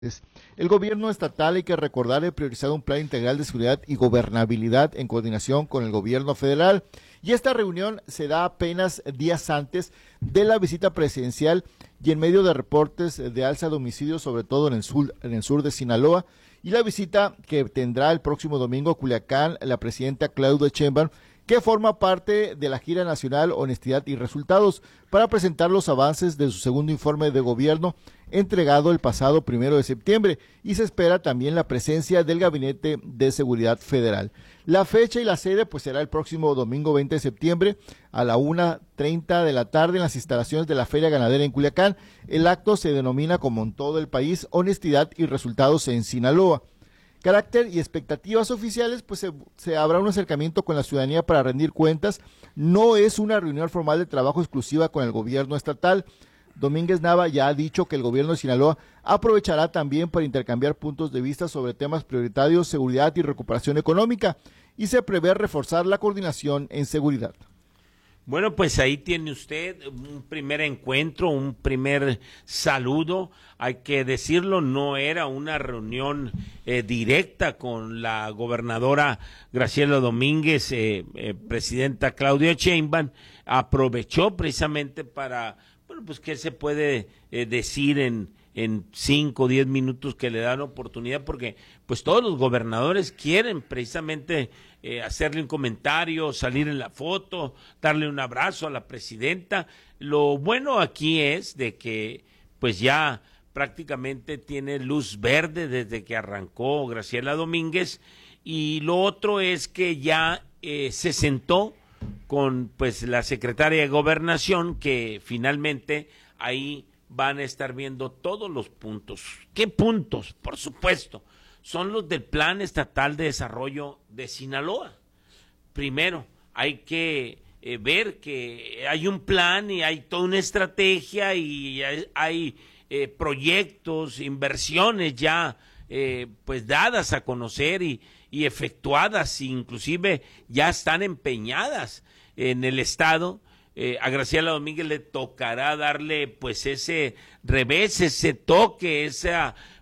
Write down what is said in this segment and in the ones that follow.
El gobierno estatal, hay que recordar, ha priorizado un plan integral de seguridad y gobernabilidad en coordinación con el gobierno federal. Y esta reunión se da apenas días antes de la visita presidencial y en medio de reportes de alza de homicidios, sobre todo en el sur de Sinaloa, y la visita que tendrá el próximo domingo a Culiacán la presidenta Claudia Sheinbaum, que forma parte de la gira nacional Honestidad y Resultados, para presentar los avances de su segundo informe de gobierno entregado el pasado 1 de septiembre, y se espera también la presencia del Gabinete de Seguridad Federal. La fecha y la sede pues será el próximo domingo 20 de septiembre a la 1:30 de la tarde en las instalaciones de la Feria Ganadera en Culiacán. El acto se denomina, como en todo el país, Honestidad y Resultados en Sinaloa. Carácter y expectativas oficiales, pues se habrá un acercamiento con la ciudadanía para rendir cuentas. No es una reunión formal de trabajo exclusiva con el gobierno estatal. Domínguez Nava ya ha dicho que el gobierno de Sinaloa aprovechará también para intercambiar puntos de vista sobre temas prioritarios, seguridad y recuperación económica, y se prevé reforzar la coordinación en seguridad. Bueno, pues ahí tiene usted un primer encuentro, un primer saludo. Hay que decirlo, no era una reunión directa con la gobernadora Graciela Domínguez, presidenta Claudia Sheinbaum. Aprovechó precisamente para, bueno, pues qué se puede decir en 5 o 10 minutos que le dan oportunidad, porque pues todos los gobernadores quieren precisamente hacerle un comentario, salir en la foto, darle un abrazo a la presidenta. Lo bueno aquí es de que pues ya prácticamente tiene luz verde desde que arrancó Graciela Domínguez, y lo otro es que ya se sentó con pues la secretaria de Gobernación, que finalmente ahí van a estar viendo todos los puntos. ¿Qué puntos? Por supuesto, son los del Plan Estatal de Desarrollo de Sinaloa. Primero, hay que ver que hay un plan y hay toda una estrategia y hay proyectos, inversiones ya pues dadas a conocer y efectuadas, inclusive ya están empeñadas en el estado. A Graciela Domínguez le tocará darle pues ese revés, ese toque, ese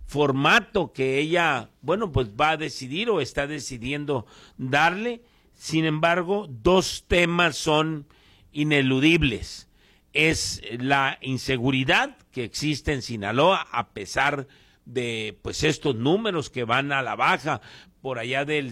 formato que ella, bueno, pues va a decidir o está decidiendo darle. Sin embargo, 2 temas son ineludibles. Es la inseguridad que existe en Sinaloa, a pesar de pues estos números que van a la baja, por allá del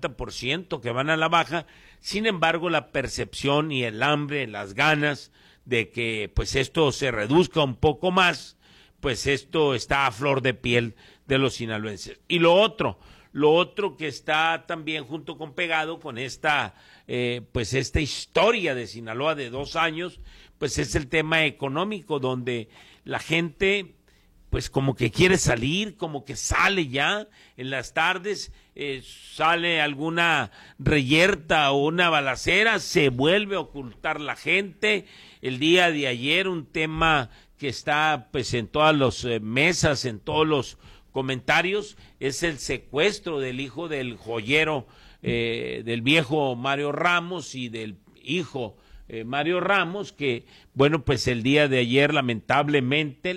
50% que van a la baja. Sin embargo, la percepción y el hambre, las ganas de que pues esto se reduzca un poco más, pues esto está a flor de piel de los sinaloenses. Y lo otro que está también junto con pegado con esta pues esta historia de Sinaloa de 2 años, pues es el tema económico, donde la gente pues como que quiere salir, como que sale ya en las tardes, sale alguna reyerta o una balacera, se vuelve a ocultar la gente. El día de ayer un tema que está pues en todas las mesas, en todos los comentarios, es el secuestro del hijo del joyero, del viejo Mario Ramos y del hijo Mario Ramos, que bueno, pues el día de ayer lamentablemente,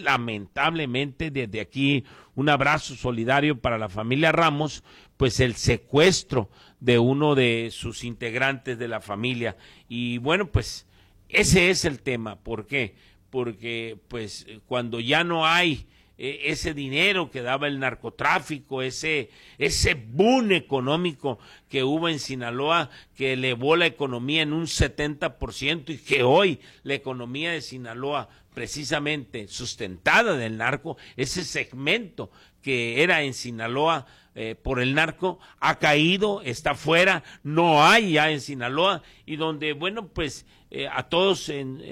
desde aquí un abrazo solidario para la familia Ramos, pues el secuestro de uno de sus integrantes de la familia. Y bueno, pues ese es el tema. ¿Por qué? Porque pues cuando ya no hay ese dinero que daba el narcotráfico, ese boom económico que hubo en Sinaloa, que elevó la economía en un 70%, y que hoy la economía de Sinaloa, precisamente sustentada del narco, ese segmento que era en Sinaloa por el narco, ha caído, está fuera, no hay ya en Sinaloa, y donde, bueno, pues a todos,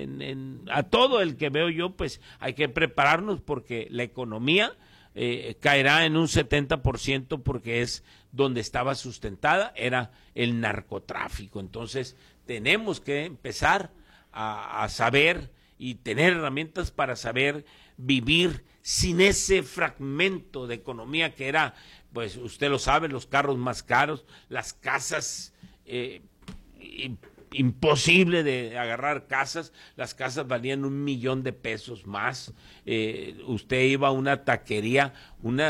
a todo el que veo yo, pues hay que prepararnos, porque la economía caerá en un 70%, porque es donde estaba sustentada, era el narcotráfico. Entonces tenemos que empezar a saber y tener herramientas para saber vivir sin ese fragmento de economía que era, pues usted lo sabe, los carros más caros, las casas imposible de agarrar casas, las casas valían $1,000,000 más. Usted iba a una taquería,